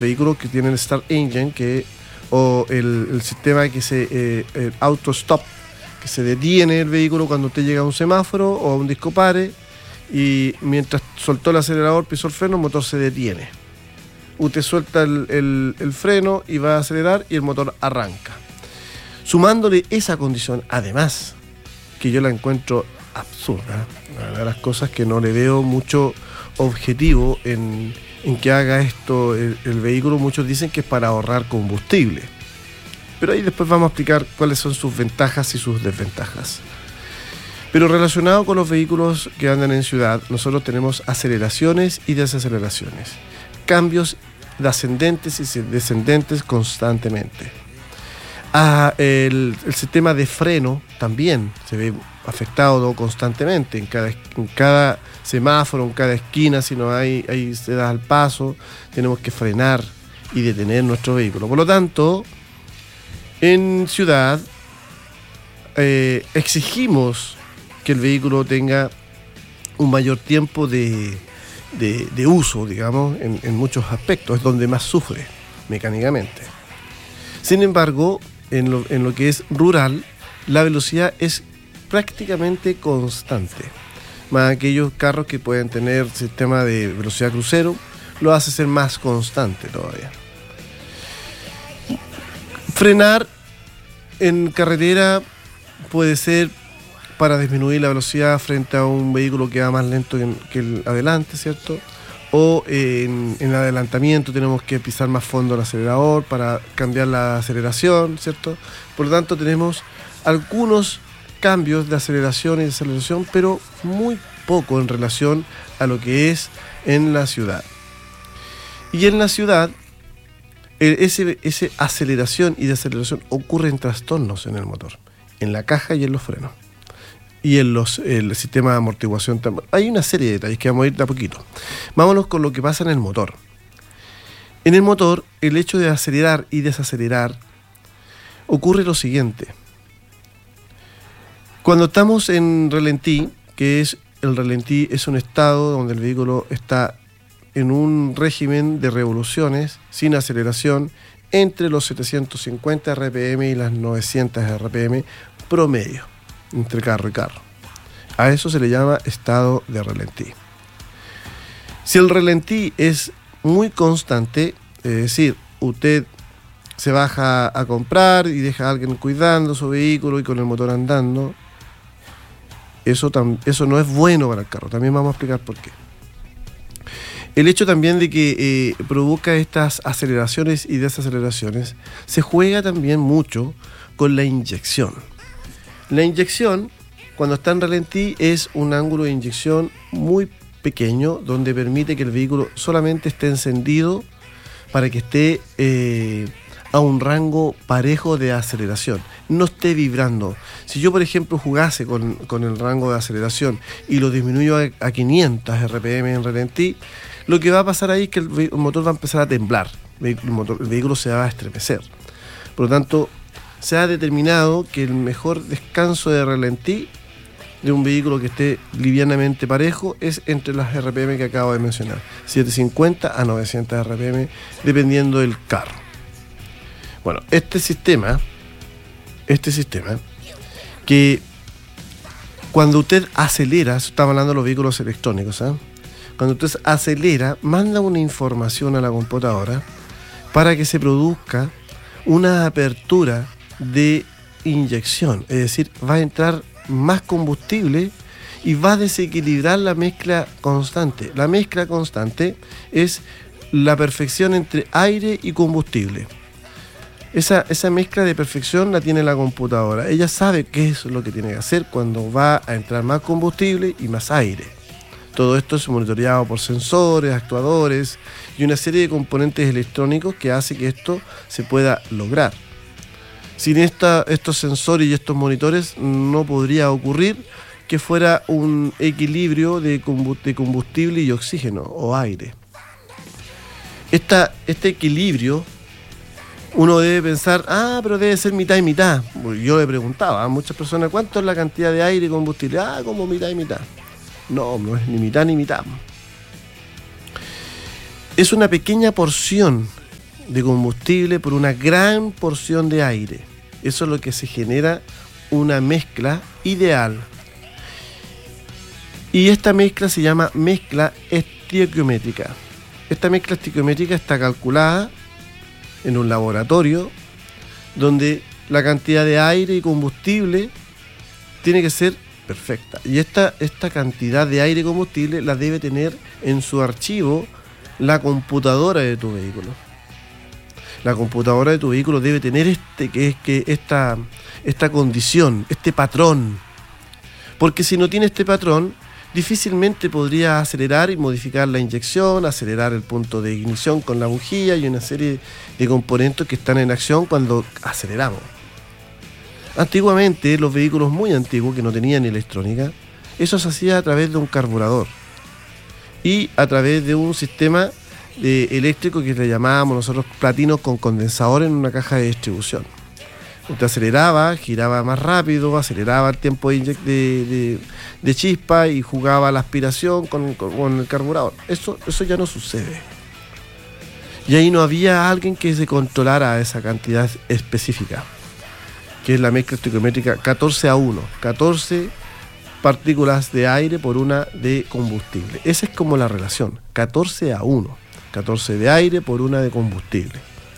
vehículos que tienen Start Engine, o el sistema que el auto stop, que se detiene el vehículo cuando usted llega a un semáforo o a un disco pare, y mientras soltó el acelerador, pisó el freno, el motor se detiene. Usted suelta el freno y va a acelerar y el motor arranca. Sumándole esa condición, además, que yo la encuentro absurda, una de las cosas que no le veo mucho objetivo en que haga esto el vehículo. Muchos dicen que es para ahorrar combustible, pero ahí después vamos a explicar cuáles son sus ventajas y sus desventajas. Pero relacionado con los vehículos que andan en ciudad, nosotros tenemos aceleraciones y desaceleraciones, cambios de ascendentes y descendentes constantemente. El sistema de freno también se ve afectado constantemente en cada semáforo, en cada esquina. Si no hay se da al paso, tenemos que frenar y detener nuestro vehículo. Por lo tanto, en ciudad exigimos que el vehículo tenga un mayor tiempo de uso, digamos, en muchos aspectos. Es donde más sufre mecánicamente. Sin embargo, en lo que es rural, la velocidad es prácticamente constante. Más aquellos carros que pueden tener sistema de velocidad crucero, lo hace ser más constante todavía. Frenar en carretera puede ser para disminuir la velocidad frente a un vehículo que va más lento que el adelante, ¿cierto? O en el adelantamiento tenemos que pisar más fondo el acelerador para cambiar la aceleración, ¿cierto? Por lo tanto, tenemos algunos cambios de aceleración y desaceleración, pero muy poco en relación a lo que es en la ciudad. Y en la ciudad, ese aceleración y desaceleración ocurren trastornos en el motor, en la caja y en los frenos. Y en el sistema de amortiguación también. Hay una serie de detalles que vamos a ir de a poquito. Vámonos con lo que pasa en el motor. En el motor, el hecho de acelerar y desacelerar ocurre lo siguiente. Cuando estamos en ralentí, el ralentí es un estado donde el vehículo está en un régimen de revoluciones sin aceleración entre los 750 RPM y las 900 RPM promedio, entre carro y carro. A eso se le llama estado de ralentí. Si el ralentí es muy constante, es decir, usted se baja a comprar y deja a alguien cuidando su vehículo y con el motor andando, eso no es bueno para el carro. También vamos a explicar por qué. El hecho también de que provoca estas aceleraciones y desaceleraciones, se juega también mucho con la inyección. La inyección, cuando está en ralentí, es un ángulo de inyección muy pequeño, donde permite que el vehículo solamente esté encendido para que esté a un rango parejo de aceleración, no esté vibrando. Si yo, por ejemplo, jugase con el rango de aceleración y lo disminuyo a 500 RPM en ralentí, lo que va a pasar ahí es que el motor va a empezar a temblar, el vehículo se va a estremecer. Por lo tanto, se ha determinado que el mejor descanso de ralentí de un vehículo que esté livianamente parejo es entre las RPM que acabo de mencionar, 750 a 900 RPM, dependiendo del carro. Bueno, este sistema, que cuando usted acelera, estamos hablando de los vehículos electrónicos, cuando usted acelera, manda una información a la computadora para que se produzca una apertura de inyección, es decir, va a entrar más combustible y va a desequilibrar la mezcla constante. La mezcla constante es la perfección entre aire y combustible. Esa mezcla de perfección la tiene la computadora. Ella sabe qué es lo que tiene que hacer cuando va a entrar más combustible y más aire. Todo esto es monitoreado por sensores, actuadores y una serie de componentes electrónicos que hace que esto se pueda lograr. Sin estos sensores y estos monitores no podría ocurrir que fuera un equilibrio de combustible y oxígeno o aire. Este equilibrio, uno debe pensar, pero debe ser mitad y mitad. Yo le preguntaba a muchas personas, ¿cuánto es la cantidad de aire y combustible? Como mitad y mitad. No es ni mitad ni mitad. Es una pequeña porción de combustible por una gran porción de aire. Eso es lo que se genera una mezcla ideal. Y esta mezcla se llama mezcla estequiométrica. Esta mezcla estequiométrica está calculada en un laboratorio donde la cantidad de aire y combustible tiene que ser perfecta. Y esta cantidad de aire y combustible la debe tener en su archivo la computadora de tu vehículo. La computadora de tu vehículo debe tener esta condición, este patrón. Porque si no tiene este patrón, difícilmente podría acelerar y modificar la inyección, acelerar el punto de ignición con la bujía y una serie de componentes que están en acción cuando aceleramos. Antiguamente, los vehículos muy antiguos que no tenían electrónica, eso se hacía a través de un carburador y a través de un sistema eléctrico que le llamábamos nosotros platinos con condensador en una caja de distribución. Usted aceleraba, giraba más rápido, aceleraba el tiempo de chispa y jugaba la aspiración con el carburador. Eso ya no sucede. Y ahí no había alguien que se controlara esa cantidad específica, que es la mezcla estequiométrica 14:1, 14 partículas de aire por una de combustible. Esa es como la relación, 14:1, 14 de aire por una de combustible.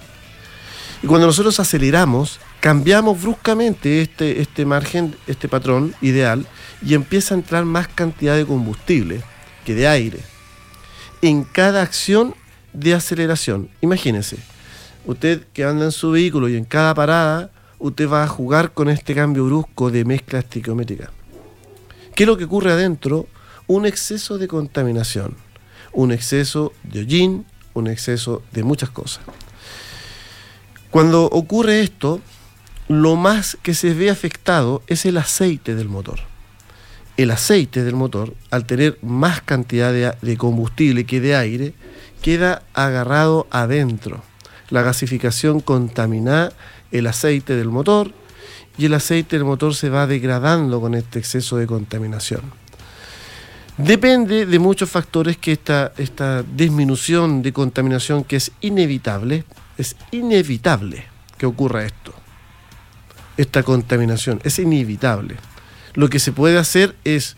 Y cuando nosotros aceleramos, cambiamos bruscamente este margen, este patrón ideal, y empieza a entrar más cantidad de combustible que de aire en cada acción de aceleración. Imagínese, usted que anda en su vehículo y en cada parada usted va a jugar con este cambio brusco de mezcla estequiométrica. ¿Qué es lo que ocurre adentro? Un exceso de contaminación, un exceso de hollín, un exceso de muchas cosas. Cuando ocurre esto, lo más que se ve afectado es el aceite del motor. El aceite del motor, al tener más cantidad de combustible que de aire, queda agarrado adentro. La gasificación contamina el aceite del motor y el aceite del motor se va degradando con este exceso de contaminación. Depende de muchos factores que esta disminución de contaminación, que es inevitable que ocurra esto. Esta contaminación es inevitable. Lo que se puede hacer es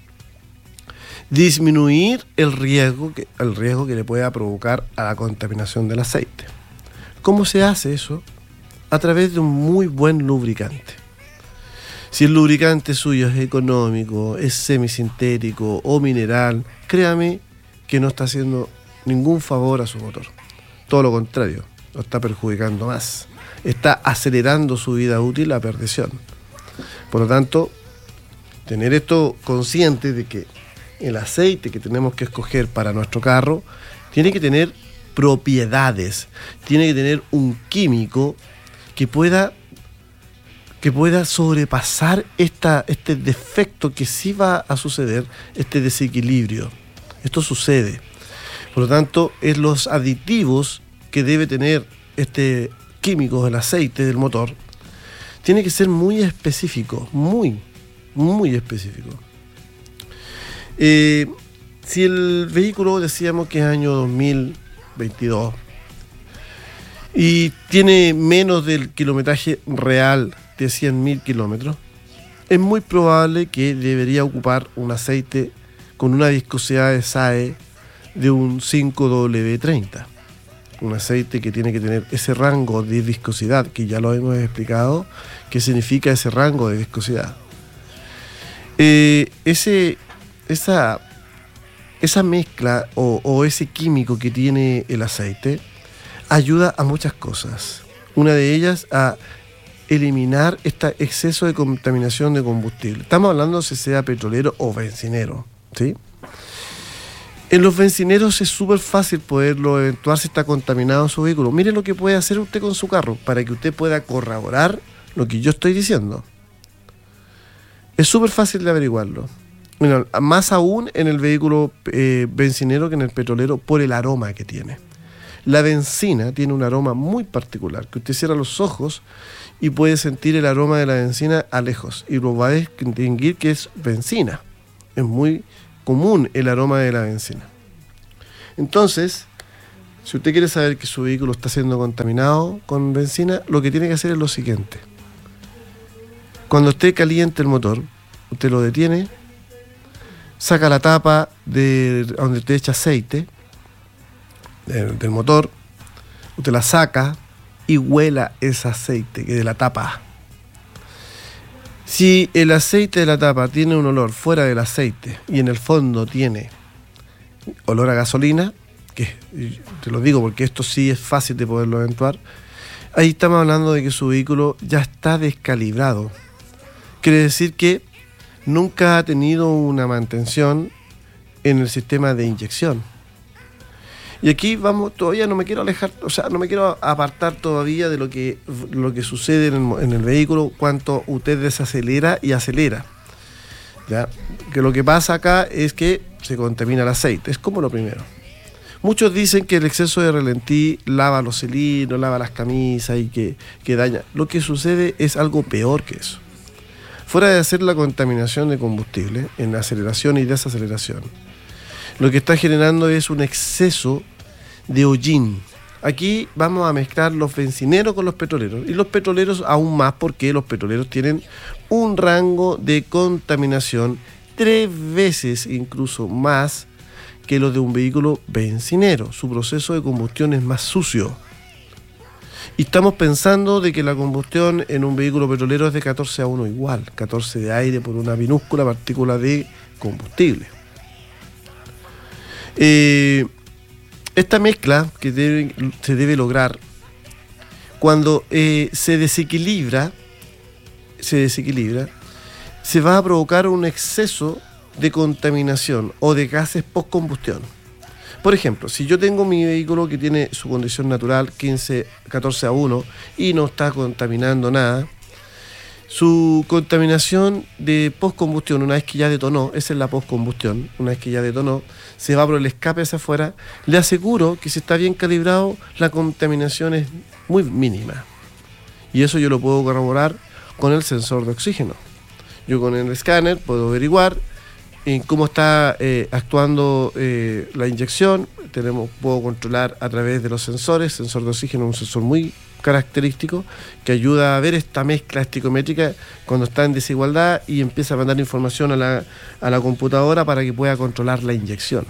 disminuir el riesgo que le pueda provocar a la contaminación del aceite. ¿Cómo se hace eso? A través de un muy buen lubricante. Si el lubricante suyo es económico, es semisintético o mineral, créame que no está haciendo ningún favor a su motor. Todo lo contrario, lo está perjudicando más. Está acelerando su vida útil a perdición. Por lo tanto, tener esto consciente de que el aceite que tenemos que escoger para nuestro carro tiene que tener propiedades, tiene que tener un químico que pueda sobrepasar este defecto que sí va a suceder, este desequilibrio. Esto sucede. Por lo tanto, es los aditivos que debe tener este químico del aceite del motor, tiene que ser muy específico, muy específico. Si el vehículo, decíamos que es año 2022 y tiene menos del kilometraje real de 100.000 kilómetros, es muy probable que debería ocupar un aceite con una viscosidad de SAE de un 5W30. Un aceite que tiene que tener ese rango de viscosidad, que ya lo hemos explicado, qué significa ese rango de viscosidad. Esa mezcla o ese químico que tiene el aceite ayuda a muchas cosas. Una de ellas a eliminar este exceso de contaminación de combustible. Estamos hablando si sea petrolero o bencinero, ¿sí? En los bencineros es súper fácil poderlo eventuar si está contaminado su vehículo. Mire lo que puede hacer usted con su carro para que usted pueda corroborar lo que yo estoy diciendo. Es súper fácil de averiguarlo. Bueno, más aún en el vehículo bencinero que en el petrolero, por el aroma que tiene. La benzina tiene un aroma muy particular, que usted cierra los ojos y puede sentir el aroma de la benzina a lejos y lo va a distinguir que es benzina. Es muy común el aroma de la benzina. Entonces, Si usted quiere saber que su vehículo está siendo contaminado con benzina, lo que tiene que hacer es lo siguiente. Cuando esté caliente el motor, usted lo detiene, saca la tapa de donde usted echa aceite del motor, usted la saca y huela ese aceite que de la tapa. Si el aceite de la tapa tiene un olor fuera del aceite y en el fondo tiene olor a gasolina, que te lo digo porque esto sí es fácil de poderlo eventuar, ahí estamos hablando de que su vehículo ya está descalibrado. Quiere decir que nunca ha tenido una mantención en el sistema de inyección. Y aquí vamos, todavía no me quiero alejar, o sea, no me quiero apartar todavía de lo que sucede en el vehículo cuando usted desacelera y acelera. ¿Ya? Que lo que pasa acá es que se contamina el aceite, es como lo primero. Muchos dicen que el exceso de ralentí lava los cilindros, lava las camisas y que daña. Lo que sucede es algo peor que eso. Fuera de hacer la contaminación de combustible en aceleración y desaceleración, lo que está generando es un exceso de hollín. Aquí vamos a mezclar los bencineros con los petroleros, y los petroleros aún más porque los petroleros tienen un rango de contaminación 3 veces incluso más que los de un vehículo bencinero. Su proceso de combustión es más sucio. Y estamos pensando de que la combustión en un vehículo petrolero es de 14:1 igual, 14 de aire por una minúscula partícula de combustible. Esta mezcla que se debe lograr cuando se desequilibra, se va a provocar un exceso de contaminación o de gases post-combustión. Por ejemplo, si yo tengo mi vehículo que tiene su condición natural 14:1 y no está contaminando nada, su contaminación de postcombustión, una vez que ya detonó, esa es la postcombustión, una vez que ya detonó, se va por el escape hacia afuera, le aseguro que si está bien calibrado, la contaminación es muy mínima. Y eso yo lo puedo corroborar con el sensor de oxígeno. Yo con el escáner puedo averiguar en cómo está actuando la inyección. Puedo controlar a través de los sensores. Sensor de oxígeno es un sensor muy característico que ayuda a ver esta mezcla esticométrica cuando está en desigualdad y empieza a mandar información a la computadora para que pueda controlar la inyección.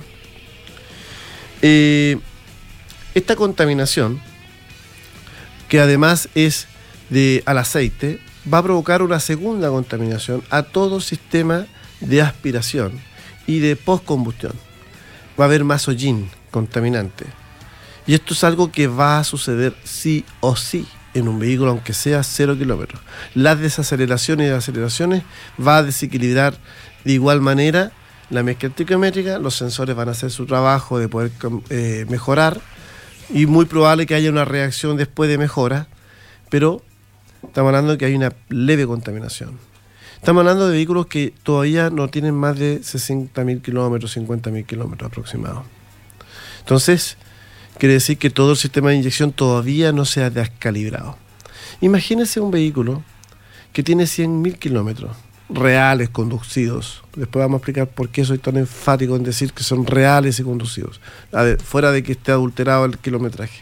Esta contaminación, que además es al aceite, va a provocar una segunda contaminación a todo sistema de aspiración y de postcombustión. Va a haber más hollín contaminante. Y esto es algo que va a suceder sí o sí en un vehículo, aunque sea 0 kilómetros. Las desaceleraciones y aceleraciones va a desequilibrar de igual manera la mezcla esticométrica. Los sensores van a hacer su trabajo de poder mejorar, y muy probable que haya una reacción después de mejora, pero estamos hablando de que hay una leve contaminación. Estamos hablando de vehículos que todavía no tienen más de 60.000 kilómetros, 50.000 kilómetros aproximados. Entonces, quiere decir que todo el sistema de inyección todavía no se ha descalibrado. Imagínese un vehículo que tiene 100.000 kilómetros reales conducidos. Después vamos a explicar por qué soy tan enfático en decir que son reales y conducidos, fuera de que esté adulterado el kilometraje.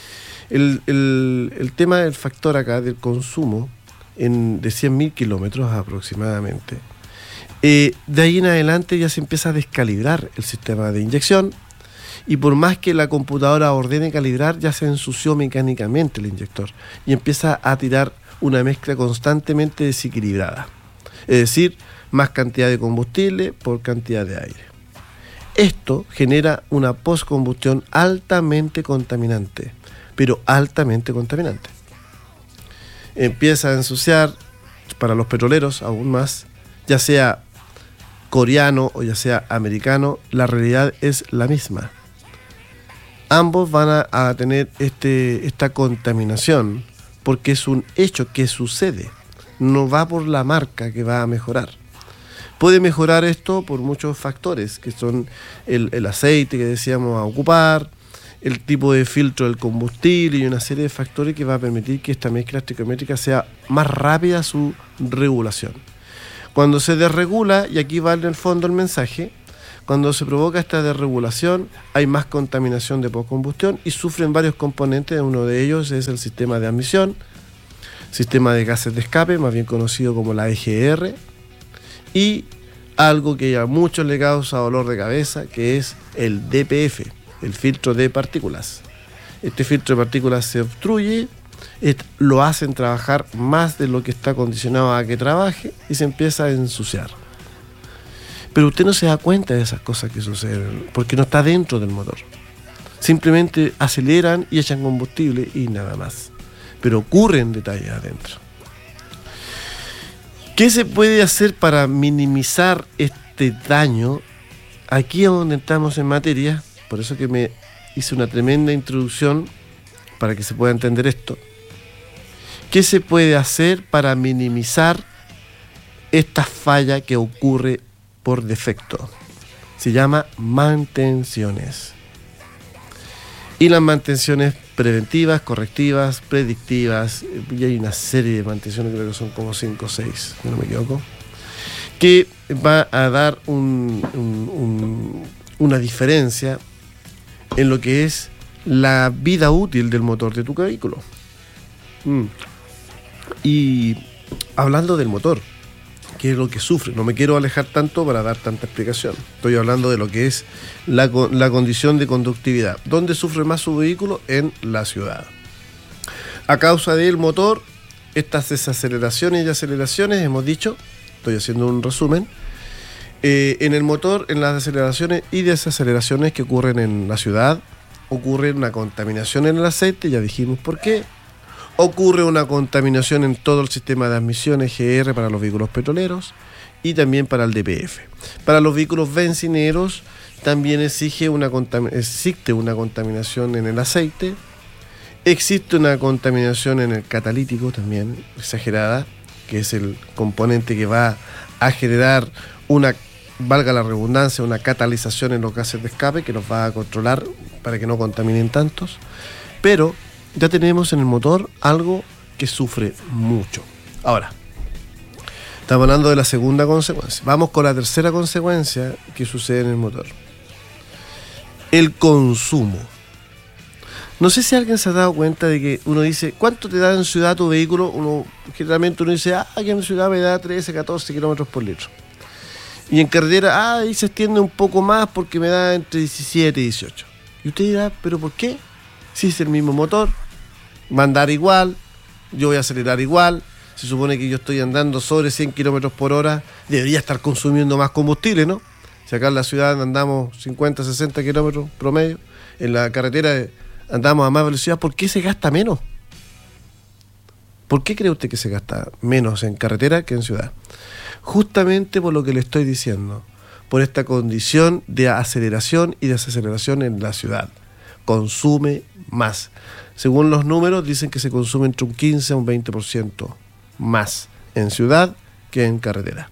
El tema del factor acá del consumo de 100.000 kilómetros aproximadamente, de ahí en adelante ya se empieza a descalibrar el sistema de inyección, y por más que la computadora ordene calibrar, ya se ensució mecánicamente el inyector y empieza a tirar una mezcla constantemente desequilibrada, es decir, más cantidad de combustible por cantidad de aire. Esto genera una postcombustión altamente contaminante, pero altamente contaminante. Empieza a ensuciar para los petroleros aún más, ya sea coreano o ya sea americano, la realidad es la misma. Ambos van a tener esta contaminación porque es un hecho que sucede, no va por la marca que va a mejorar. Puede mejorar esto por muchos factores, que son el aceite que decíamos a ocupar, el tipo de filtro del combustible y una serie de factores que va a permitir que esta mezcla esticométrica sea más rápida su regulación. Cuando se desregula, y aquí va en el fondo el mensaje, cuando se provoca esta desregulación, hay más contaminación de postcombustión y sufren varios componentes. Uno de ellos es el sistema de admisión, sistema de gases de escape, más bien conocido como la EGR, y algo que a muchos le causa dolor de cabeza, que es el DPF, el filtro de partículas. Este filtro de partículas se obstruye, lo hacen trabajar más de lo que está condicionado a que trabaje y se empieza a ensuciar. Pero usted no se da cuenta de esas cosas que suceden porque no está dentro del motor. Simplemente aceleran y echan combustible y nada más. Pero ocurren detalles adentro. ¿Qué se puede hacer para minimizar este daño? Aquí es donde estamos en materia, por eso que me hice una tremenda introducción para que se pueda entender esto. ¿Qué se puede hacer para minimizar esta falla que ocurre por defecto? Se llama mantenciones. Y las mantenciones preventivas, correctivas, predictivas, y hay una serie de mantenciones, creo que son como 5 o 6, si no me equivoco, que va a dar una diferencia en lo que es la vida útil del motor de tu vehículo. Y hablando del motor, ¿qué es lo que sufre? No me quiero alejar tanto para dar tanta explicación. Estoy hablando de lo que es la condición de conductividad. ¿Dónde sufre más su vehículo? En la ciudad. A causa del motor, estas desaceleraciones y aceleraciones, hemos dicho, estoy haciendo un resumen, en el motor, en las aceleraciones y desaceleraciones que ocurren en la ciudad, ocurre una contaminación en el aceite, ya dijimos por qué. Ocurre una contaminación en todo el sistema de admisión EGR para los vehículos petroleros y también para el DPF. Para los vehículos bencineros también existe una contaminación en el aceite, existe una contaminación en el catalítico también exagerada, que es el componente que va a generar una, valga la redundancia, una catalización en los gases de escape que nos va a controlar para que no contaminen tantos, pero ya tenemos en el motor algo que sufre mucho. Ahora, estamos hablando de la segunda consecuencia. Vamos con la tercera consecuencia que sucede en el motor. El consumo. No sé si alguien se ha dado cuenta de que uno dice, ¿cuánto te da en ciudad tu vehículo? Generalmente uno dice, aquí en ciudad me da 13, 14 kilómetros por litro. Y en carretera, ahí se extiende un poco más porque me da entre 17 y 18. Y usted dirá, ¿pero por qué? Si es el mismo motor, va a andar igual, yo voy a acelerar igual, se supone que yo estoy andando sobre 100 kilómetros por hora, debería estar consumiendo más combustible, ¿no? Si acá en la ciudad andamos 50, 60 kilómetros promedio, en la carretera andamos a más velocidad, ¿por qué se gasta menos? ¿Por qué cree usted que se gasta menos en carretera que en ciudad? Justamente por lo que le estoy diciendo, por esta condición de aceleración y desaceleración en la ciudad. Consume más. Según los números, dicen que se consume entre un 15 a un 20% más en ciudad que en carretera.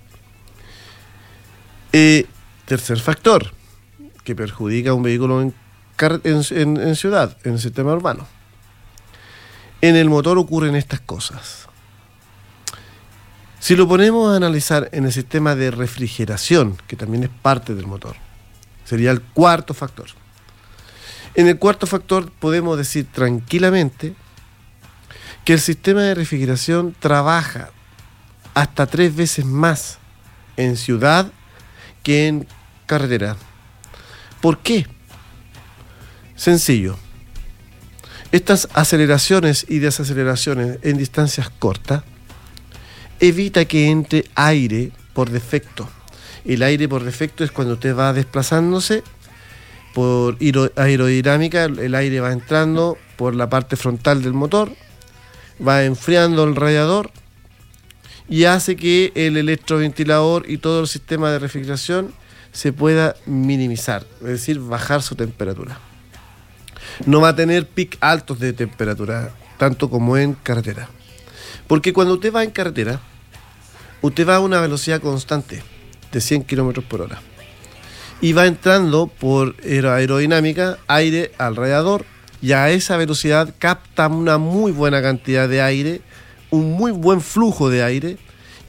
Tercer factor que perjudica a un vehículo en ciudad, en el sistema urbano. En el motor ocurren estas cosas. Si lo ponemos a analizar en el sistema de refrigeración, que también es parte del motor, sería el cuarto factor. En el cuarto factor podemos decir tranquilamente que el sistema de refrigeración trabaja hasta 3 veces más en ciudad que en carretera. ¿Por qué? Sencillo. Estas aceleraciones y desaceleraciones en distancias cortas evita que entre aire por defecto. El aire por defecto es cuando usted va desplazándose por aerodinámica, el aire va entrando por la parte frontal del motor, va enfriando el radiador y hace que el electroventilador y todo el sistema de refrigeración se pueda minimizar, es decir, bajar su temperatura. No va a tener pic altos de temperatura, tanto como en carretera. Porque cuando usted va en carretera, usted va a una velocidad constante de 100 km por hora. Y va entrando por aerodinámica aire al radiador y a esa velocidad capta una muy buena cantidad de aire, un muy buen flujo de aire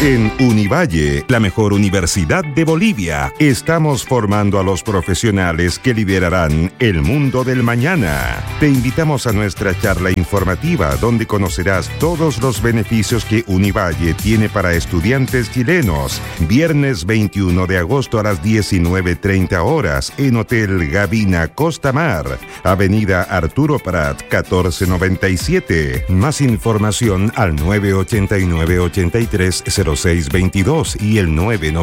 En Univalle, la mejor universidad de Bolivia, estamos formando a los profesionales que liderarán el mundo del mañana. Te invitamos a nuestra charla informativa donde conocerás todos los beneficios que Univalle tiene para estudiantes chilenos. Viernes 21 de agosto a las 19:30 horas en Hotel Gavina Costa Mar, Avenida Arturo Prat 1497. Más información al 989-830622 y el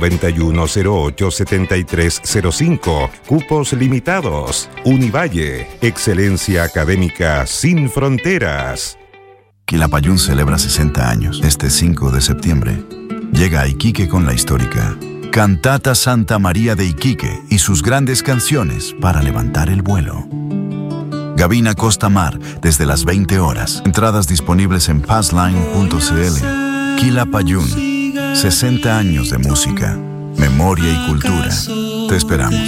991-08-7305. Cupos limitados. Univalle, excelencia académica sin fronteras. Quilapayún celebra 60 años. Este 5 de septiembre llega a Iquique con la histórica Cantata Santa María de Iquique y sus grandes canciones para levantar el vuelo. Gavina Costa Mar, desde las 20 horas. Entradas disponibles en passline.cl. Quilapayún, 60 años de música, memoria y cultura. Te esperamos.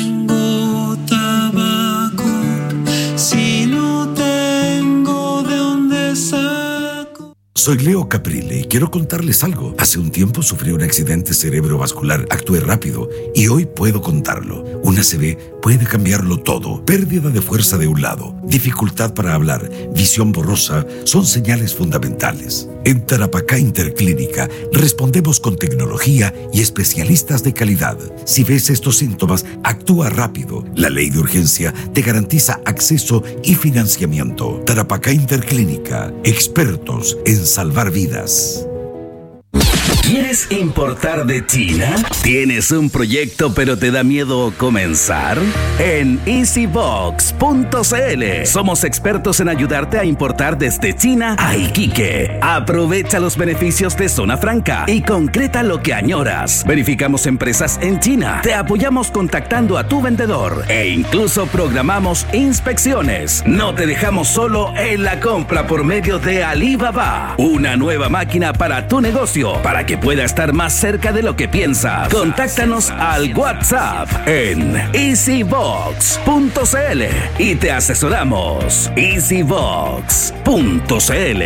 Soy Leo Caprile y quiero contarles algo. Hace un tiempo sufrí un accidente cerebrovascular, actué rápido y hoy puedo contarlo. Un ACV puede cambiarlo todo. Pérdida de fuerza de un lado, dificultad para hablar, visión borrosa, son señales fundamentales. En Tarapacá Interclínica respondemos con tecnología y especialistas de calidad. Si ves estos síntomas, actúa rápido. La ley de urgencia te garantiza acceso y financiamiento. Tarapacá Interclínica, expertos en salvar vidas. ¿Quieres importar de China? ¿Tienes un proyecto pero te da miedo comenzar? En easybox.cl somos expertos en ayudarte a importar desde China a Iquique. Aprovecha los beneficios de Zona Franca y concreta lo que añoras. Verificamos empresas en China, te apoyamos contactando a tu vendedor e incluso programamos inspecciones. No te dejamos solo en la compra por medio de Alibaba, una nueva máquina para tu negocio, para que pueda estar más cerca de lo que piensas. Contáctanos al WhatsApp en easybox.cl y te asesoramos. easybox.cl.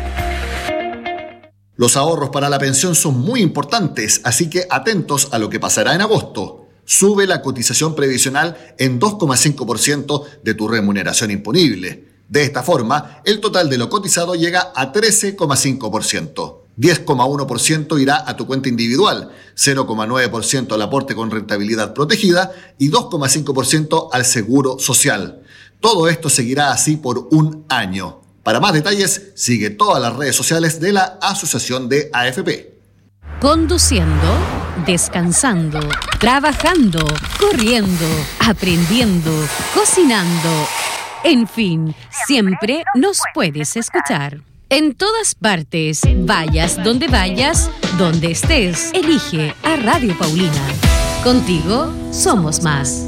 Los ahorros para la pensión son muy importantes, así que atentos a lo que pasará en agosto. Sube la cotización previsional en 2,5% de tu remuneración imponible. De esta forma, el total de lo cotizado llega a 13,5%. 10,1% irá a tu cuenta individual, 0,9% al aporte con rentabilidad protegida y 2,5% al seguro social. Todo esto seguirá así por un año. Para más detalles, sigue todas las redes sociales de la Asociación de AFP. Conduciendo, descansando, trabajando, corriendo, aprendiendo, cocinando. En fin, siempre nos puedes escuchar. En todas partes, vayas donde vayas, donde estés, elige a Radio Paulina. Contigo somos más.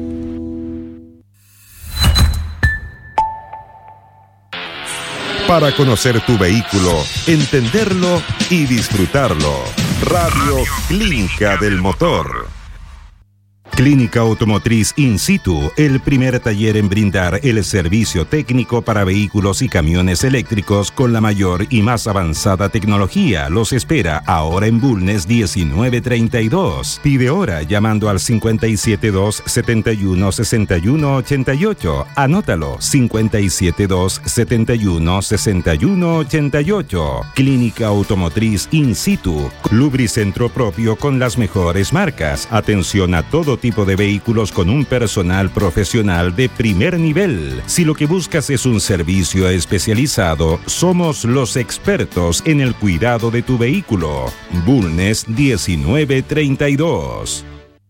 Para conocer tu vehículo, entenderlo y disfrutarlo. Radio Clínica del Motor. Clínica Automotriz In Situ, el primer taller en brindar el servicio técnico para vehículos y camiones eléctricos con la mayor y más avanzada tecnología. Los espera ahora en Bulnes 1932. Pide hora llamando al 572-71-6188. Anótalo, 572-71-6188. Clínica Automotriz In Situ, lubricentro propio con las mejores marcas. Atención a todo tipo de vehículos con un personal profesional de primer nivel. Si lo que buscas es un servicio especializado, somos los expertos en el cuidado de tu vehículo. Bulnes 1932.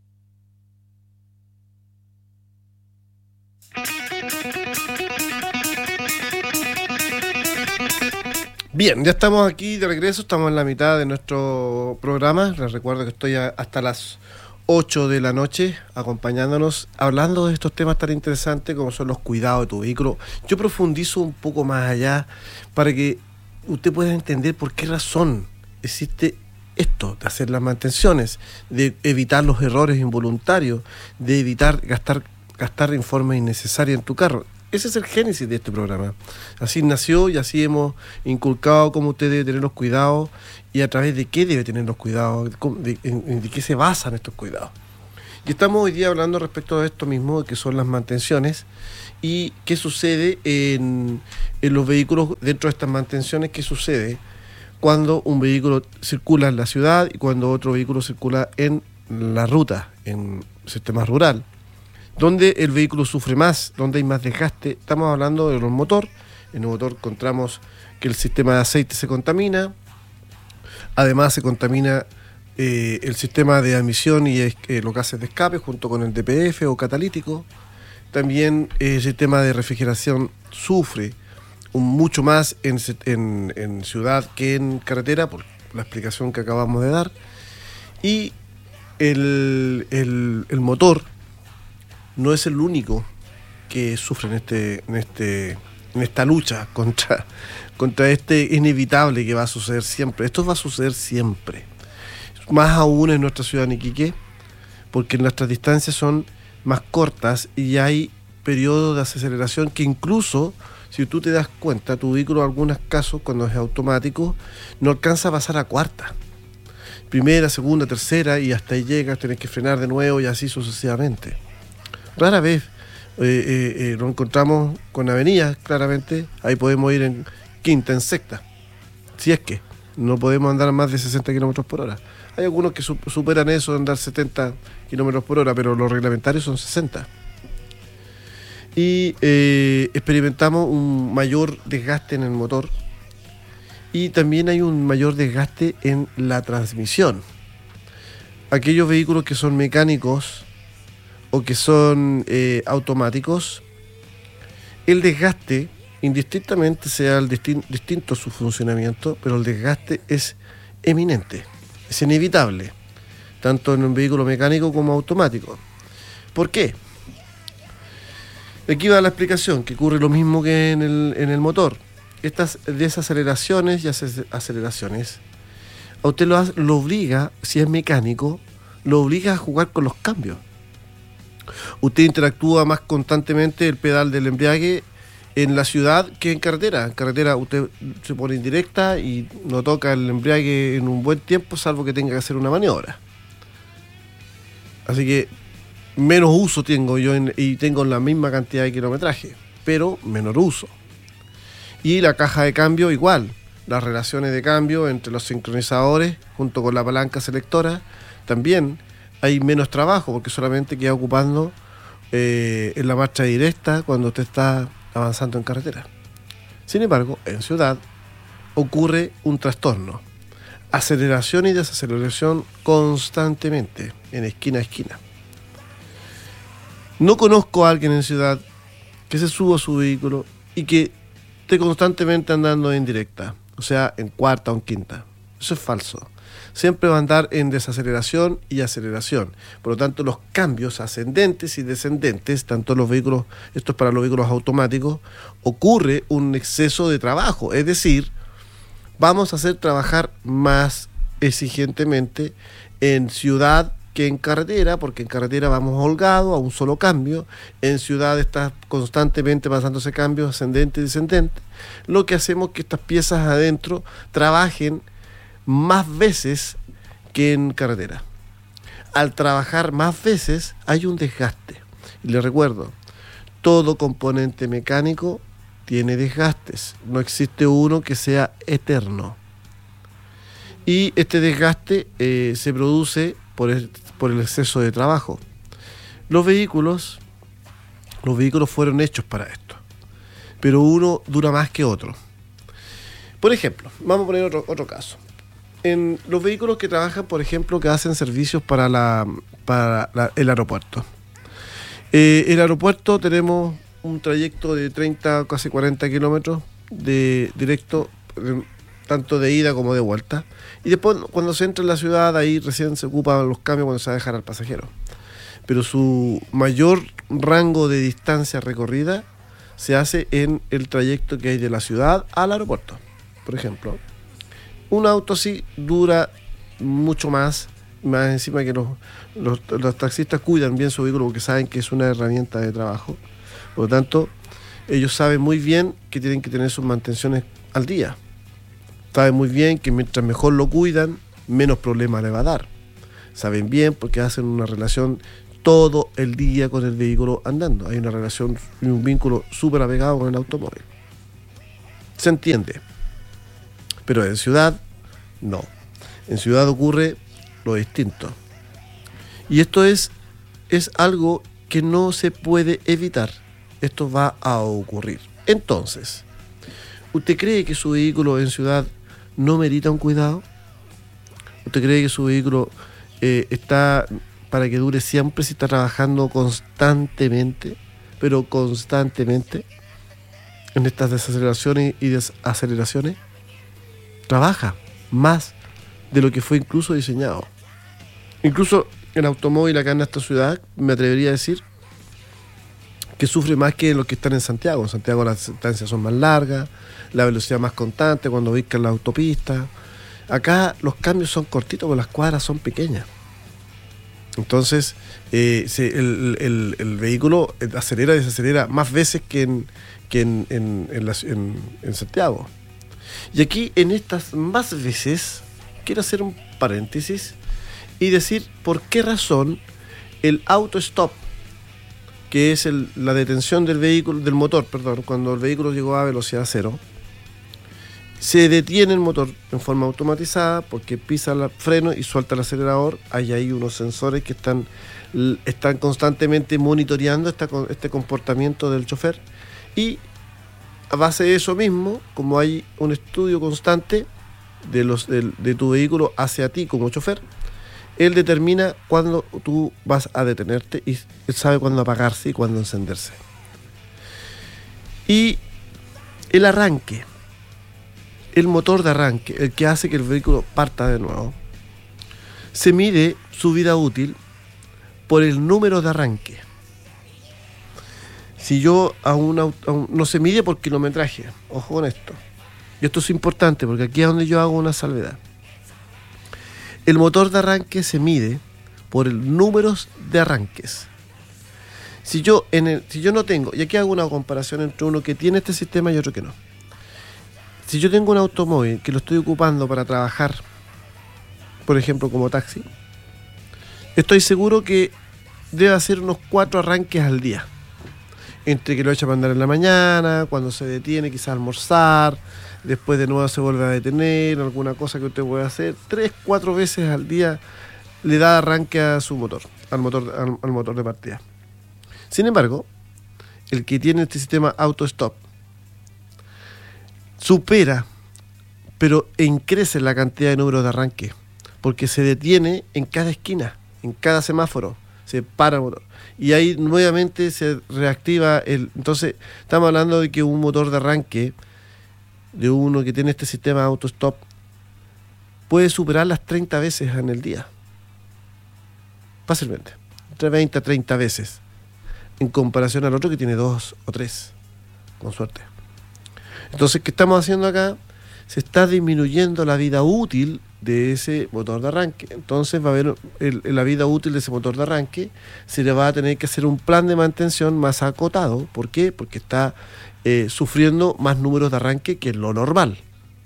Bien, ya estamos aquí de regreso, estamos en la mitad de nuestro programa. Les recuerdo que estoy hasta las 8 de la noche acompañándonos, hablando de estos temas tan interesantes como son los cuidados de tu vehículo. Yo profundizo un poco más allá para que usted pueda entender por qué razón existe esto, de hacer las mantenciones, de evitar los errores involuntarios, de evitar gastar en forma innecesaria en tu carro. Ese es el génesis de este programa. Así nació y así hemos inculcado cómo usted debe tener los cuidados y a través de qué debe tener los cuidados, de qué se basan estos cuidados. Y estamos hoy día hablando respecto a esto mismo, que son las mantenciones y qué sucede en los vehículos dentro de estas mantenciones, qué sucede cuando un vehículo circula en la ciudad y cuando otro vehículo circula en la ruta, en sistema rural, donde el vehículo sufre más, donde hay más desgaste. Estamos hablando de los motores. En el motor encontramos que el sistema de aceite se contamina, además se contamina el sistema de admisión y los gases de escape junto con el DPF o catalítico. También el sistema de refrigeración sufre mucho más en ciudad que en carretera, por la explicación que acabamos de dar. Y el motor no es el único que sufre en esta lucha contra este inevitable que va a suceder siempre. Esto va a suceder siempre. Más aún en nuestra ciudad de Iquique, porque nuestras distancias son más cortas y hay periodos de aceleración que incluso, si tú te das cuenta, tu vehículo en algunos casos, cuando es automático, no alcanza a pasar a cuarta. Primera, segunda, tercera, y hasta ahí llegas, tienes que frenar de nuevo y así sucesivamente. Rara vez nos encontramos con avenidas, claramente, ahí podemos ir en quinta, en sexta, si es que no podemos andar más de 60 kilómetros por hora. Hay algunos que superan eso de andar 70 kilómetros por hora, pero los reglamentarios son 60. Y experimentamos un mayor desgaste en el motor y también hay un mayor desgaste en la transmisión. Aquellos vehículos que son mecánicos o que son automáticos, el desgaste, indistintamente sea distinto su funcionamiento, pero el desgaste es eminente, es inevitable, tanto en un vehículo mecánico como automático. ¿Por qué? Aquí va la explicación, que ocurre lo mismo que en el motor. Estas desaceleraciones y aceleraciones, a usted lo obliga, si es mecánico, lo obliga a jugar con los cambios. Usted interactúa más constantemente el pedal del embriague en la ciudad que en carretera. En carretera usted se pone en directa y no toca el embriague en un buen tiempo, salvo que tenga que hacer una maniobra. Así que menos uso tengo yo y tengo la misma cantidad de kilometraje, pero menor uso. Y la caja de cambio igual, las relaciones de cambio entre los sincronizadores junto con la palanca selectora, también hay menos trabajo porque solamente queda ocupando en la marcha directa cuando usted está avanzando en carretera. Sin embargo, en ciudad ocurre un trastorno, aceleración y desaceleración constantemente, en esquina a esquina. No conozco a alguien en ciudad que se suba a su vehículo y que esté constantemente andando en directa, o sea, en cuarta o en quinta. Eso es falso. Siempre va a andar en desaceleración y aceleración. Por lo tanto, los cambios ascendentes y descendentes, tanto los vehículos, esto es para los vehículos automáticos, ocurre un exceso de trabajo. Es decir, vamos a hacer trabajar más exigentemente en ciudad que en carretera, porque en carretera vamos holgados a un solo cambio, en ciudad está constantemente pasándose cambios ascendentes y descendentes, lo que hacemos es que estas piezas adentro trabajen más veces que en carretera. Al trabajar más veces hay un desgaste. Y les recuerdo, todo componente mecánico tiene desgastes, no existe uno que sea eterno. Y este desgaste se produce por el exceso de trabajo. Los vehículos fueron hechos para esto, pero uno dura más que otro. Por ejemplo, vamos a poner otro caso. En los vehículos que trabajan, por ejemplo, que hacen servicios para el aeropuerto. El aeropuerto tenemos un trayecto de 30, casi 40 kilómetros de directo, tanto de ida como de vuelta. Y después, cuando se entra en la ciudad, ahí recién se ocupan los cambios cuando se va a dejar al pasajero. Pero su mayor rango de distancia recorrida se hace en el trayecto que hay de la ciudad al aeropuerto. Por ejemplo, un auto así dura mucho más encima que los taxistas cuidan bien su vehículo porque saben que es una herramienta de trabajo. Por lo tanto, Ellos saben muy bien que tienen que tener sus mantenciones al día. Saben muy bien que mientras mejor lo cuidan, menos problemas le va a dar. Saben bien porque hacen una relación todo el día con el vehículo andando. Hay una relación y un vínculo súper apegado con el automóvil. Se entiende. Pero en ciudad, no. En ciudad ocurre lo distinto. Y esto es algo que no se puede evitar. Esto va a ocurrir. Entonces, ¿usted cree que su vehículo en ciudad no merita un cuidado? ¿Usted cree que su vehículo está para que dure siempre si está trabajando constantemente, pero constantemente, en estas desaceleraciones y desaceleraciones? Trabaja más de lo que fue incluso diseñado. Incluso el automóvil acá en esta ciudad, me atrevería a decir, que sufre más que los que están en Santiago. En Santiago las distancias son más largas, la velocidad más constante cuando ubican la autopista. Acá los cambios son cortitos porque las cuadras son pequeñas. Entonces el vehículo acelera y desacelera más veces que en Santiago. Y aquí, en estas más veces, quiero hacer un paréntesis y decir por qué razón el auto-stop, que es la detención del vehículo, del motor, cuando el vehículo llegó a velocidad cero, se detiene el motor en forma automatizada porque pisa el freno y suelta el acelerador. Hay ahí unos sensores que están constantemente monitoreando este comportamiento del chofer, y a base de eso mismo, como hay un estudio constante de tu vehículo hacia ti como chofer, él determina cuándo tú vas a detenerte y él sabe cuándo apagarse y cuándo encenderse. Y el arranque, el motor de arranque, el que hace que el vehículo parta de nuevo, se mide su vida útil por el número de arranque. Si yo no se mide por kilometraje, ojo con esto. Y esto es importante porque aquí es donde yo hago una salvedad. El motor de arranque se mide por el número de arranques. Si yo no tengo, y aquí hago una comparación entre uno que tiene este sistema y otro que no. Si yo tengo un automóvil que lo estoy ocupando para trabajar, por ejemplo como taxi, estoy seguro que debe hacer unos 4 arranques al día. Entre que lo echa para andar en la mañana, cuando se detiene quizás almorzar, después de nuevo se vuelve a detener, alguna cosa que usted puede hacer, 3-4 veces al día le da arranque a su motor, al motor de partida. Sin embargo, el que tiene este sistema auto-stop supera, pero crece la cantidad de números de arranque, porque se detiene en cada esquina, en cada semáforo, se para el motor. Y ahí nuevamente se reactiva entonces estamos hablando de que un motor de arranque de uno que tiene este sistema auto-stop puede superar las 30 veces en el día. Fácilmente. Entre 20 a 30 veces. En comparación al otro que tiene 2 o 3. Con suerte. Entonces, ¿qué estamos haciendo acá? Se está disminuyendo la vida útil de ese motor de arranque. Entonces va a haber la vida útil de ese motor de arranque, se le va a tener que hacer un plan de mantención más acotado. ¿Por qué? Porque está sufriendo más números de arranque que lo normal.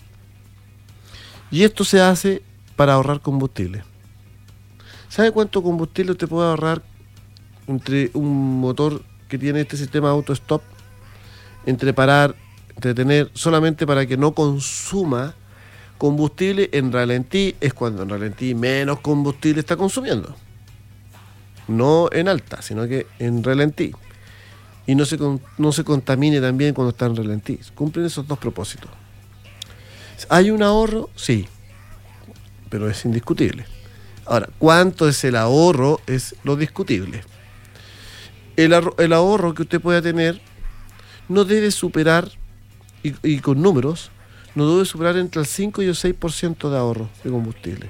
Y esto se hace para ahorrar combustible. ¿Sabe cuánto combustible usted puede ahorrar entre un motor que tiene este sistema auto-stop? Entre tener solamente para que no consuma combustible en ralentí, es cuando en ralentí menos combustible está consumiendo. No en alta, sino que en ralentí. Y no se contamine también cuando está en ralentí. Cumplen esos dos propósitos. ¿Hay un ahorro? Sí, pero es indiscutible. Ahora, ¿cuánto es el ahorro? Es lo discutible. El ahorro que usted pueda tener no debe superar, y con números, no debe superar entre el 5 y el 6% de ahorro de combustible.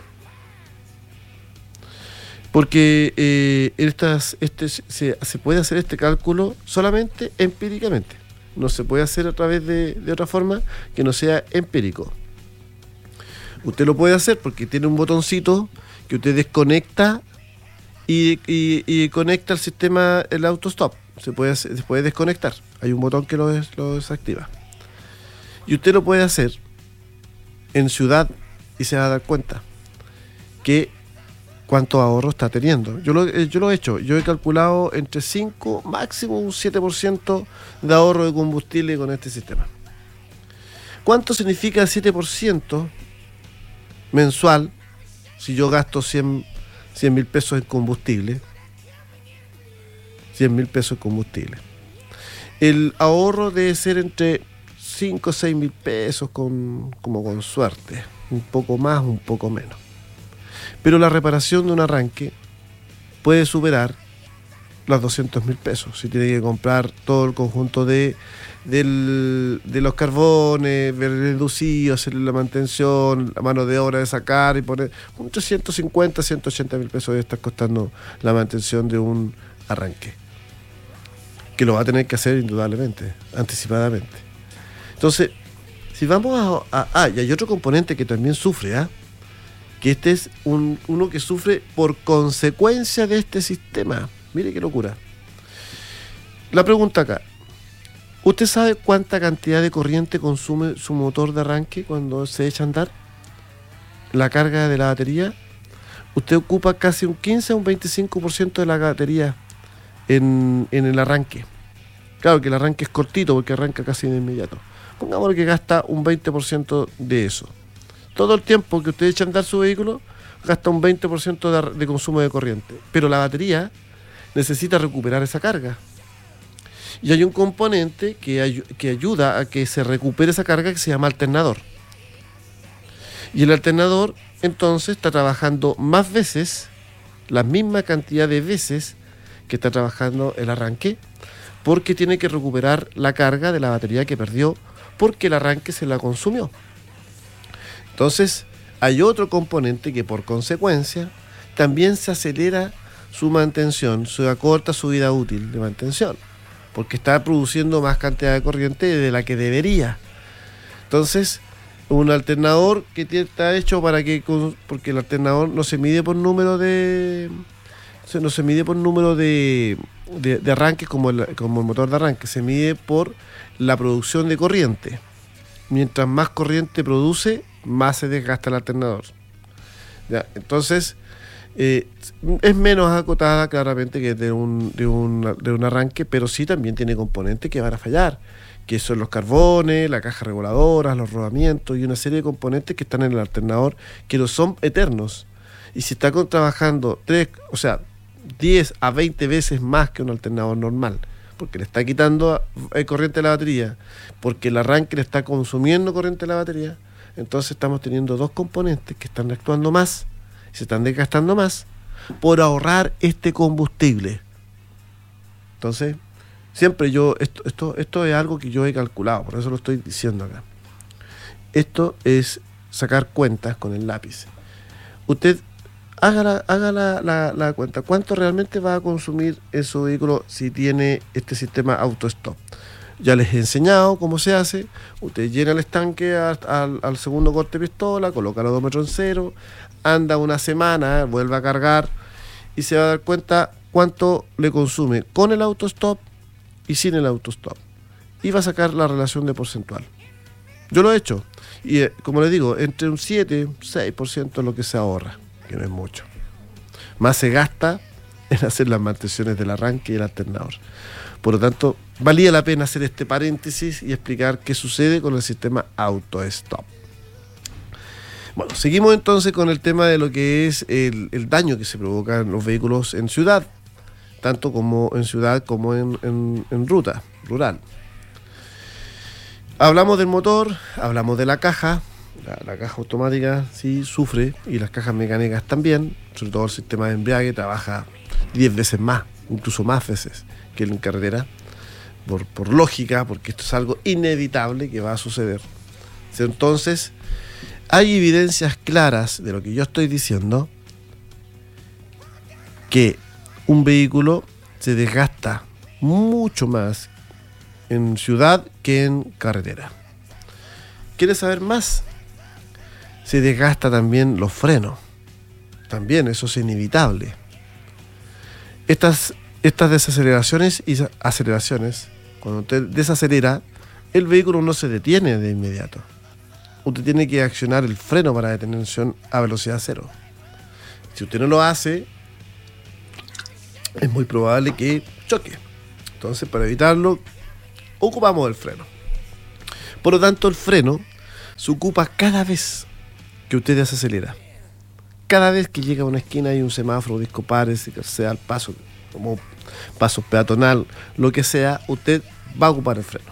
Porque se puede hacer este cálculo solamente empíricamente. No se puede hacer a través de otra forma que no sea empírico. Usted lo puede hacer porque tiene un botoncito que usted desconecta y conecta al sistema, el auto-stop. se puede desconectar. Hay un botón que lo desactiva. Y usted lo puede hacer en ciudad y se va a dar cuenta que cuánto ahorro está teniendo. Yo lo he hecho. Yo he calculado entre 5, máximo un 7% de ahorro de combustible con este sistema. ¿Cuánto significa 7% mensual si yo gasto 100.000 pesos en combustible? 100.000 pesos en combustible. El ahorro debe ser entre 5 o 6.000 pesos como con suerte. Un poco más, un poco menos. Pero la reparación de un arranque puede superar los 200.000 pesos. Si tiene que comprar todo el conjunto de los carbones, ver el inducido, hacerle la mantención, la mano de obra de sacar y poner, entre 150 a 180.000 pesos debe estar costando la mantención de un arranque, que lo va a tener que hacer indudablemente, anticipadamente. Entonces, si vamos y hay otro componente que también sufre, que este es uno que sufre por consecuencia de este sistema. Mire qué locura. La pregunta acá: ¿usted sabe cuánta cantidad de corriente consume su motor de arranque cuando se echa a andar? La carga de la batería. Usted ocupa casi un 15 a un 25% de la batería en el arranque. Claro que el arranque es cortito porque arranca casi de inmediato. Pongámosle que gasta un 20% de eso. Todo el tiempo que usted echa a andar su vehículo, gasta un 20% de consumo de corriente. Pero la batería necesita recuperar esa carga. Y hay un componente que ayuda a que se recupere esa carga que se llama alternador. Y el alternador, entonces, está trabajando más veces, la misma cantidad de veces que está trabajando el arranque, porque tiene que recuperar la carga de la batería que perdió, porque el arranque se la consumió. Entonces, hay otro componente que por consecuencia también se acelera su mantención, se acorta su vida útil de mantención, porque está produciendo más cantidad de corriente de la que debería. Entonces, un alternador que está hecho porque el alternador no se mide por número de arranques como el motor de arranque, se mide por la producción de corriente. Mientras más corriente produce, más se desgasta el alternador. ¿Ya? Entonces, es menos acotada claramente que de un arranque, pero sí también tiene componentes que van a fallar, que son los carbones, la caja reguladora, los rodamientos y una serie de componentes que están en el alternador que no son eternos. Y si está trabajando 10 a 20 veces más que un alternador normal, porque le está quitando corriente a la batería, porque el arranque le está consumiendo corriente a la batería, entonces estamos teniendo dos componentes que están actuando más y se están desgastando más por ahorrar este combustible. Entonces, siempre esto es algo que yo he calculado, por eso lo estoy diciendo acá. Esto es sacar cuentas con el lápiz. Usted haga la cuenta. ¿Cuánto realmente va a consumir en su vehículo si tiene este sistema auto-stop? Ya les he enseñado cómo se hace. Usted llena el estanque al segundo corte de pistola, coloca el odómetro en cero, anda una semana, vuelve a cargar y se va a dar cuenta cuánto le consume con el auto-stop y sin el auto-stop. Y va a sacar la relación de porcentual. Yo lo he hecho. Y como les digo, entre un 7 y 6% es lo que se ahorra, que no es mucho. Más se gasta en hacer las mantenciones del arranque y el alternador. Por lo tanto, valía la pena hacer este paréntesis y explicar qué sucede con el sistema auto-stop. Bueno, seguimos entonces con el tema de lo que es el daño que se provoca en los vehículos en ciudad, tanto como en ciudad como en ruta rural. Hablamos del motor, hablamos de la caja. La caja automática sí sufre, y las cajas mecánicas también, sobre todo el sistema de embrague trabaja 10 veces más, incluso más veces que en carretera, por lógica, porque esto es algo inevitable que va a suceder. Entonces, hay evidencias claras de lo que yo estoy diciendo, que un vehículo se desgasta mucho más en ciudad que en carretera. ¿Quieres saber más? Se desgasta también los frenos. También eso es inevitable. Estas estas desaceleraciones y aceleraciones, cuando usted desacelera, el vehículo no se detiene de inmediato. Usted tiene que accionar el freno para detención a velocidad cero. Si usted no lo hace, es muy probable que choque. Entonces, para evitarlo, ocupamos el freno. Por lo tanto, el freno se ocupa cada vez que usted desacelera. Cada vez que llega a una esquina hay un semáforo, disco pares, sea el paso, como paso peatonal, lo que sea, usted va a ocupar el freno.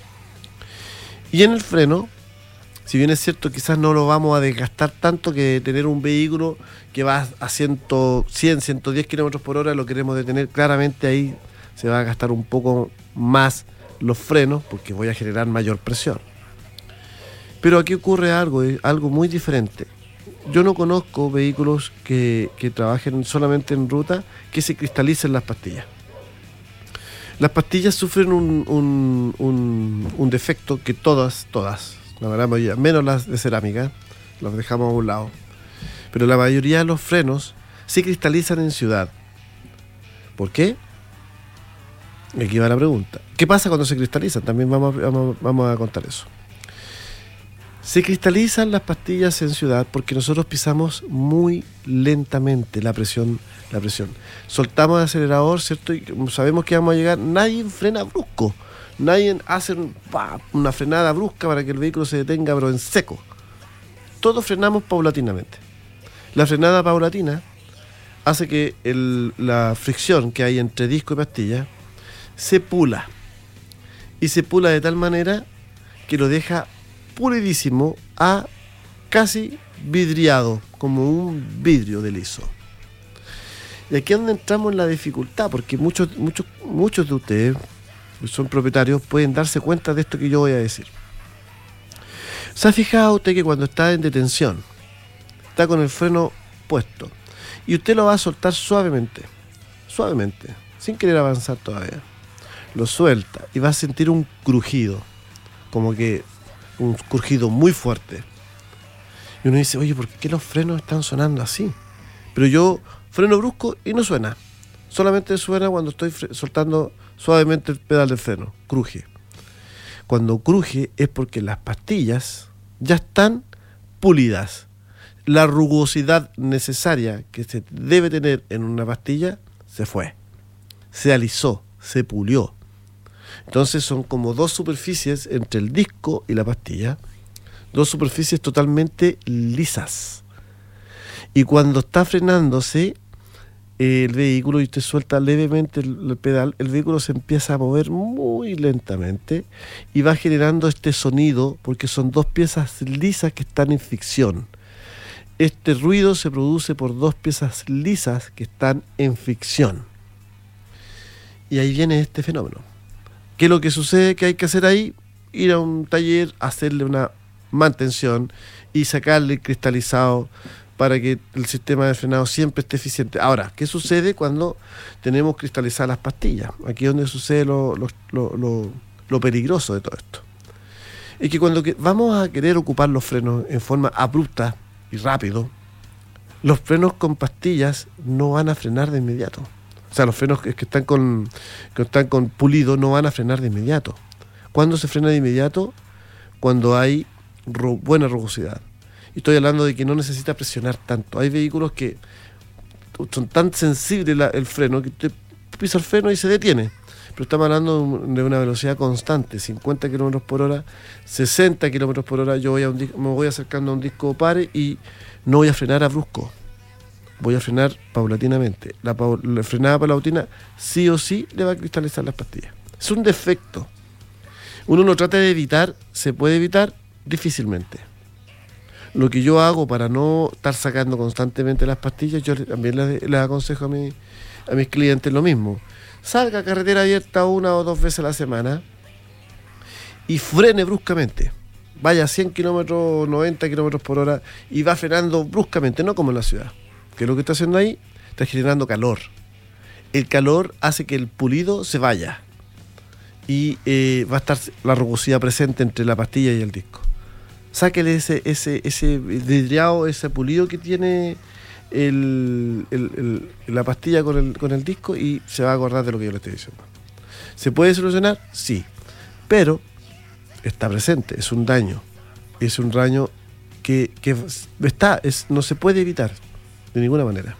Y en el freno, si bien es cierto, quizás no lo vamos a desgastar tanto que tener un vehículo que va a 100, 110 kilómetros por hora, lo queremos detener, claramente ahí se va a gastar un poco más los frenos porque voy a generar mayor presión. Pero aquí ocurre algo muy diferente. Yo no conozco vehículos que trabajen solamente en ruta que se cristalicen las pastillas. Las pastillas sufren un defecto que todas, la verdad mayoría, menos las de cerámica, las dejamos a un lado. Pero la mayoría de los frenos se cristalizan en ciudad. ¿Por qué? Aquí va la pregunta. ¿Qué pasa cuando se cristalizan? También vamos a contar eso. Se cristalizan las pastillas en ciudad porque nosotros pisamos muy lentamente la presión. Soltamos el acelerador, ¿cierto? Y sabemos que vamos a llegar. Nadie frena brusco. Nadie hace una frenada brusca para que el vehículo se detenga, pero en seco. Todos frenamos paulatinamente. La frenada paulatina hace que la fricción que hay entre disco y pastilla se pula. Y se pula de tal manera que lo deja pulidísimo a casi vidriado, como un vidrio de liso. Y aquí es donde entramos en la dificultad, porque muchos de ustedes que son propietarios pueden darse cuenta de esto que yo voy a decir. ¿Se ha fijado usted que cuando está en detención, está con el freno puesto, y usted lo va a soltar suavemente, sin querer avanzar todavía? Lo suelta y va a sentir un crujido, como que un crujido muy fuerte. Y uno dice, oye, ¿por qué los frenos están sonando así? Pero yo freno brusco y no suena. Solamente suena cuando estoy soltando suavemente el pedal del freno. Cruje. Cuando cruje es porque las pastillas ya están pulidas. La rugosidad necesaria que se debe tener en una pastilla se fue. Se alisó, se pulió. Entonces son como dos superficies entre el disco y la pastilla, dos superficies totalmente lisas. Y cuando está frenándose el vehículo y usted suelta levemente el pedal, el vehículo se empieza a mover muy lentamente y va generando este sonido porque son dos piezas lisas que están en fricción. Este ruido se produce por dos piezas lisas que están en fricción. Y ahí viene este fenómeno. ¿Qué es lo que sucede que hay que hacer ahí? Ir a un taller, hacerle una mantención y sacarle el cristalizado para que el sistema de frenado siempre esté eficiente. Ahora, ¿qué sucede cuando tenemos cristalizadas las pastillas? Aquí es donde sucede lo peligroso de todo esto. Es que cuando vamos a querer ocupar los frenos en forma abrupta y rápido, los frenos con pastillas no van a frenar de inmediato. O sea, los frenos que están con pulido no van a frenar de inmediato. ¿Cuándo se frena de inmediato? Cuando hay buena rugosidad. Y estoy hablando de que no necesita presionar tanto. Hay vehículos que son tan sensibles el freno que usted pisa el freno y se detiene. Pero estamos hablando de una velocidad constante, 50 km por hora, 60 km por hora. Yo me voy acercando a un disco pare y no voy a frenar a brusco. Voy a frenar paulatinamente. La frenada paulatina sí o sí le va a cristalizar las pastillas. Es un defecto. Uno lo trata de evitar, se puede evitar difícilmente. Lo que yo hago para no estar sacando constantemente las pastillas, yo también les aconsejo a mis clientes lo mismo. Salga a carretera abierta 1 o 2 veces a la semana y frene bruscamente. Vaya a 100 kilómetros, 90 kilómetros por hora y va frenando bruscamente, no como en la ciudad. ¿Qué es lo que está haciendo ahí? Está generando calor. El calor hace que el pulido se vaya y va a estar la rugosidad presente entre la pastilla y el disco. Sáquele ese vidriado, ese pulido que tiene la pastilla con el disco y se va a acordar de lo que yo le estoy diciendo. ¿Se puede solucionar? Sí, pero está presente, es un daño que no se puede evitar de ninguna manera.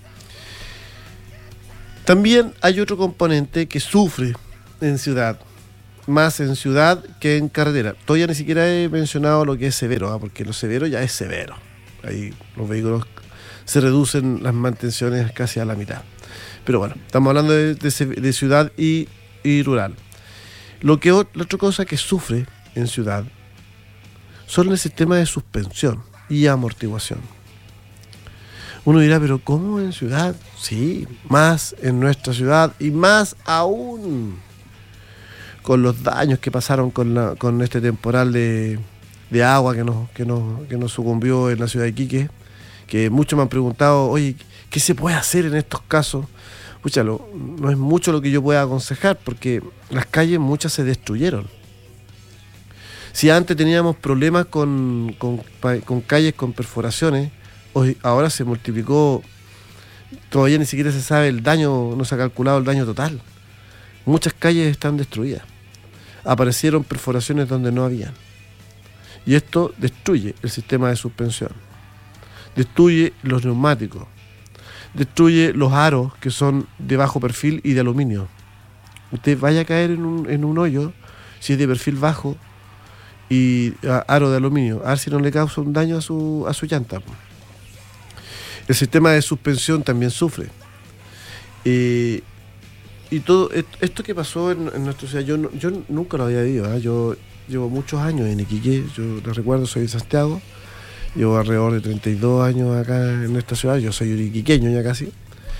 También hay otro componente que sufre en ciudad, más en ciudad que en carretera. Todavía ni siquiera he mencionado lo que es severo, porque lo severo ya es severo. Ahí los vehículos se reducen las mantenciones casi a la mitad. Pero bueno, estamos hablando de ciudad y rural. La otra cosa que sufre en ciudad son el sistema de suspensión y amortiguación. Uno dirá, pero ¿cómo en ciudad? Sí, más en nuestra ciudad y más aún con los daños que pasaron con este temporal de agua que nos sucumbió en la ciudad de Iquique, que muchos me han preguntado, oye, ¿qué se puede hacer en estos casos? Pucha, no es mucho lo que yo pueda aconsejar, porque las calles muchas se destruyeron. Si antes teníamos problemas con calles con perforaciones, ahora se multiplicó, todavía ni siquiera se sabe el daño, no se ha calculado el daño total. Muchas calles están destruidas. Aparecieron perforaciones donde no habían. Y esto destruye el sistema de suspensión. Destruye los neumáticos. Destruye los aros que son de bajo perfil y de aluminio. Usted vaya a caer en un hoyo si es de perfil bajo y aro de aluminio, a ver si no le causa un daño a su llanta. El sistema de suspensión también sufre. Y todo esto que pasó en nuestra ciudad, yo nunca lo había vivido, ¿eh? Yo llevo muchos años en Iquique, yo les recuerdo, soy de Santiago, llevo alrededor de 32 años acá en esta ciudad, yo soy iquiqueño ya casi.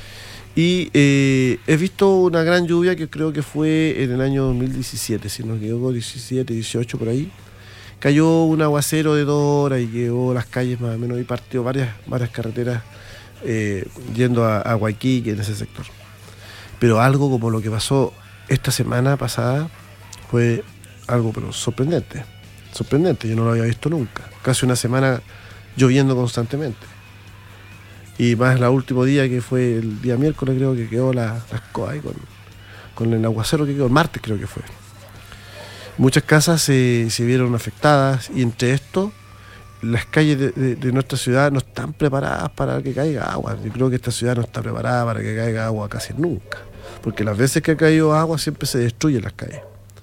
Y he visto una gran lluvia que creo que fue en el año 2017, si no me equivoco, 17, 18 por ahí. Cayó un aguacero de 2 horas y llegó las calles más o menos y partió varias carreteras yendo a Huayquique, en ese sector. Pero algo como lo que pasó esta semana pasada fue algo pero sorprendente, yo no lo había visto nunca. Casi una semana lloviendo constantemente. Y más el último día, que fue el día miércoles, creo que quedó las cosas ahí con el aguacero que quedó, el martes creo que fue. Muchas casas se vieron afectadas y entre esto las calles de nuestra ciudad no están preparadas para que caiga agua. Yo creo que esta ciudad no está preparada para que caiga agua casi nunca, porque las veces que ha caído agua siempre se destruyen las calles.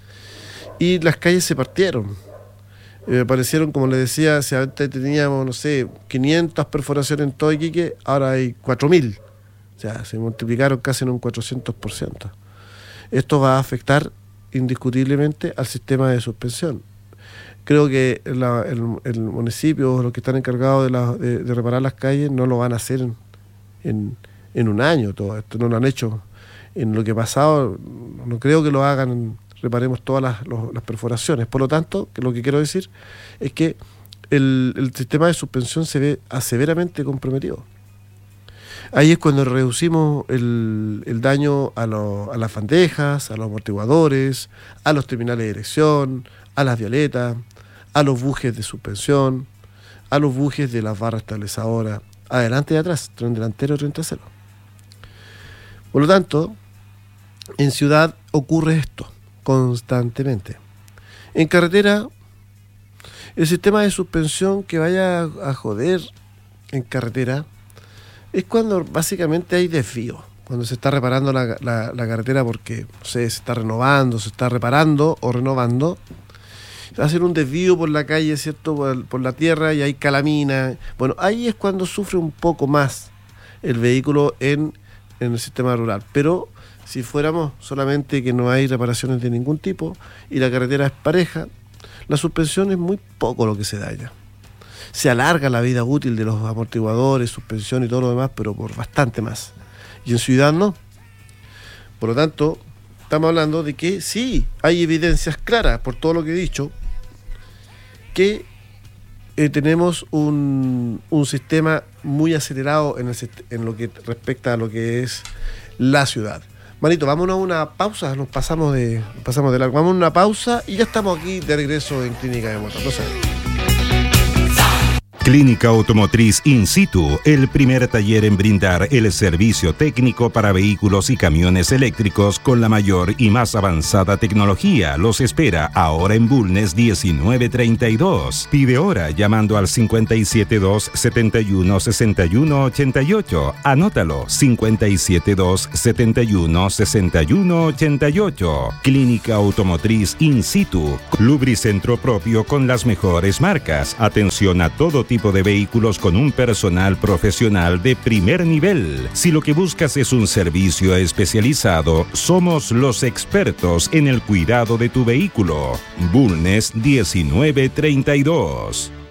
Y las calles se partieron. Aparecieron, como les decía, si antes teníamos, no sé, 500 perforaciones en todo Iquique, ahora hay 4.000. O sea, se multiplicaron casi en un 400%. Esto va a afectar indiscutiblemente al sistema de suspensión. Creo que el municipio, los que están encargados de reparar las calles, no lo van a hacer en un año. Todo esto no lo han hecho en lo que ha pasado. No creo que lo hagan, reparemos todas las perforaciones. Por lo tanto, lo que quiero decir es que el sistema de suspensión se ve severamente comprometido. Ahí es cuando reducimos el daño a las bandejas, a los amortiguadores, a los terminales de dirección, a las violetas, a los bujes de suspensión, a los bujes de las barras estabilizadoras, adelante y atrás, tren delantero y tren trasero. Por lo tanto, en ciudad ocurre esto constantemente. En carretera, el sistema de suspensión que vaya a joder en carretera es cuando básicamente hay desvío, cuando se está reparando la carretera porque, no sé, se está renovando, se está reparando o renovando. Hacer un desvío por la calle, ¿cierto? Por la tierra y hay calamina. Bueno, ahí es cuando sufre un poco más el vehículo en el sistema rural. Pero si fuéramos solamente que no hay reparaciones de ningún tipo y la carretera es pareja, la suspensión es muy poco lo que se daña. Se alarga la vida útil de los amortiguadores, suspensión y todo lo demás, pero por bastante más. Y en ciudad no. Por lo tanto, estamos hablando de que sí, hay evidencias claras, por todo lo que he dicho, que tenemos un sistema muy acelerado en lo que respecta a lo que es la ciudad. Manito, vámonos a una pausa, nos pasamos de largo. Vamos a una pausa y ya estamos aquí de regreso en Clínica de Motor. No sé. Clínica Automotriz In Situ, el primer taller en brindar el servicio técnico para vehículos y camiones eléctricos con la mayor y más avanzada tecnología. Los espera ahora en Bulnes 1932. Pide hora llamando al 572 71 61 88. Anótalo, 572 71 61 88. Clínica Automotriz In Situ, lubricentro propio con las mejores marcas. Atención a todo tipo de vehículos con un personal profesional de primer nivel. Si lo que buscas es un servicio especializado, somos los expertos en el cuidado de tu vehículo. Bulnes 1932.